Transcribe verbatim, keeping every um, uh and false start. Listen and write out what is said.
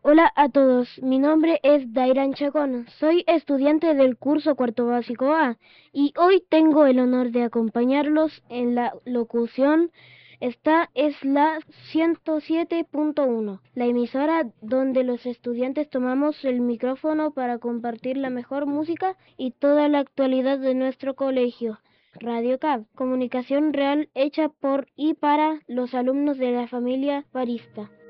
Hola a todos, mi nombre es Dairan Chacón, soy estudiante del curso cuarto básico A y hoy tengo el honor de acompañarlos en la locución. Esta es la ciento siete punto uno, la emisora donde los estudiantes tomamos el micrófono para compartir la mejor música y toda la actualidad de nuestro colegio. Radio C A B, comunicación real hecha por y para los alumnos de la familia Barista.